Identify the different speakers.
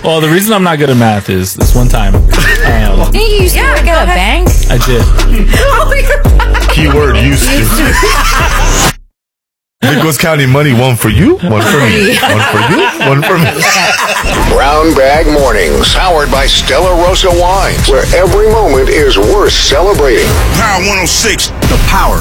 Speaker 1: Well, the reason I'm not good at math is this one time.
Speaker 2: You used to work at a bank?
Speaker 1: I did.
Speaker 3: Keyword used to. Nicholas County money, one for you, one for me. One for you, one for me.
Speaker 4: Brown Bag Mornings, powered by Stella Rosa Wines, where every moment is worth celebrating.
Speaker 5: Power 106.
Speaker 4: The power